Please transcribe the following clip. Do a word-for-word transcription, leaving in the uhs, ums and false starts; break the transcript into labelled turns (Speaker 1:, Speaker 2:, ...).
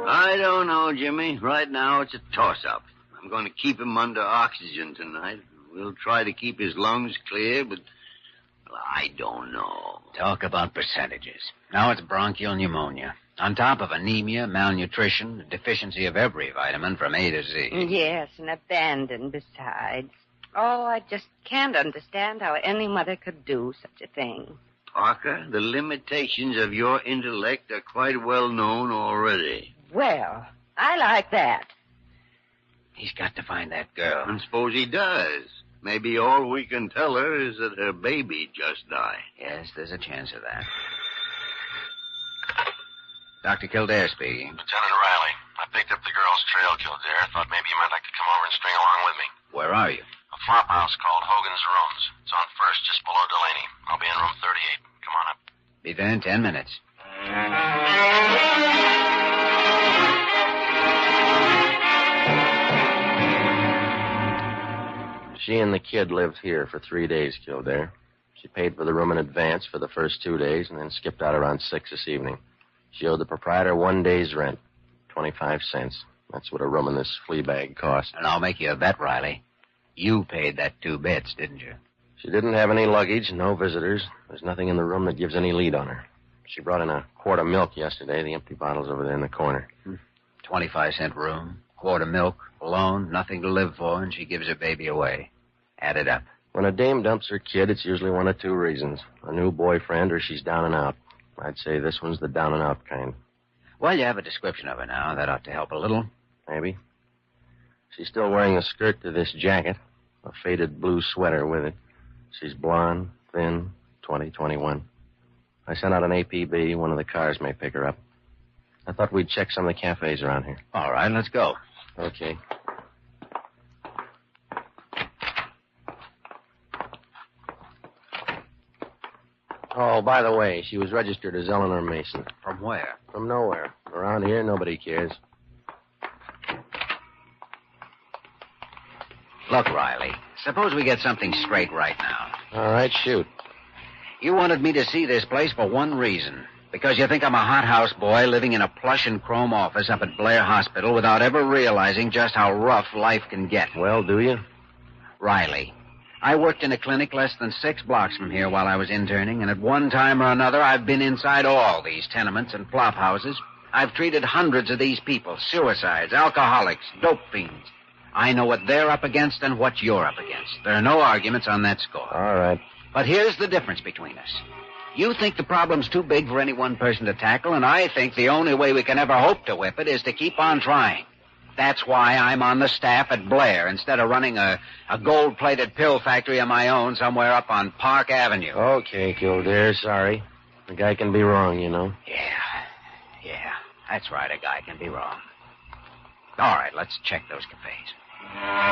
Speaker 1: I don't know, Jimmy. Right now, it's a toss-up. I'm going to keep him under oxygen tonight. We'll try to keep his lungs clear, but well, I don't know.
Speaker 2: Talk about percentages. Now it's bronchial pneumonia. On top of anemia, malnutrition, deficiency of every vitamin from A to Z.
Speaker 3: Yes, and abandoned besides. Oh, I just can't understand how any mother could do such a thing.
Speaker 1: Parker, the limitations of your intellect are quite well known already.
Speaker 3: Well, I like that.
Speaker 2: He's got to find that girl.
Speaker 1: And suppose he does. Maybe all we can tell her is that her baby just died.
Speaker 2: Yes, there's a chance of that. Doctor Kildare speaking.
Speaker 4: Lieutenant Riley, I picked up the girl's trail, Kildare. Thought maybe you might like to come over and string along with me.
Speaker 2: Where are you?
Speaker 4: A flop house called Hogan's Rooms. It's on First, just below Delaney. I'll be in room thirty-eight. Come on up.
Speaker 2: Be there in ten minutes.
Speaker 5: She and the kid lived here for three days, Kildare. She paid for the room in advance for the first two days and then skipped out around six this evening. She owed the proprietor one day's rent, twenty-five cents. That's what a room in this flea bag cost.
Speaker 2: And I'll make you a bet, Riley. You paid that two bits, didn't you?
Speaker 5: She didn't have any luggage, no visitors. There's nothing in the room that gives any lead on her. She brought in a quart of milk yesterday. The empty bottle's over there in the corner.
Speaker 2: Hmm. twenty-five cent room, quart of milk, alone, nothing to live for, and she gives her baby away. Add it up.
Speaker 5: When a dame dumps her kid, it's usually one of two reasons. A new boyfriend or she's down and out. I'd say this one's the down and out kind.
Speaker 2: Well, you have a description of her now. That ought to help a little.
Speaker 5: Maybe. She's still wearing a skirt to this jacket, a faded blue sweater with it. She's blonde, thin, twenty, twenty-one. I sent out an A P B. One of the cars may pick her up. I thought we'd check some of the cafes around here.
Speaker 2: All right, let's go.
Speaker 5: Okay. Oh, by the way, she was registered as Eleanor Mason.
Speaker 2: From where?
Speaker 5: From nowhere. Around here, nobody cares.
Speaker 2: Look, Riley, suppose we get something straight right now.
Speaker 5: All right, shoot.
Speaker 2: You wanted me to see this place for one reason. Because you think I'm a hothouse boy living in a plush and chrome office up at Blair Hospital without ever realizing just how rough life can get.
Speaker 5: Well, do you?
Speaker 2: Riley, I worked in a clinic less than six blocks from here while I was interning, and at one time or another, I've been inside all these tenements and flop houses. I've treated hundreds of these people, suicides, alcoholics, dope fiends. I know what they're up against and what you're up against. There are no arguments on that score.
Speaker 5: All right.
Speaker 2: But here's the difference between us. You think the problem's too big for any one person to tackle, and I think the only way we can ever hope to whip it is to keep on trying. That's why I'm on the staff at Blair instead of running a, a gold-plated pill factory of my own somewhere up on Park Avenue.
Speaker 5: Okay, Kildare, sorry. A guy can be wrong, you know.
Speaker 2: Yeah, yeah, that's right, a guy can be wrong. All right, let's check those cafes.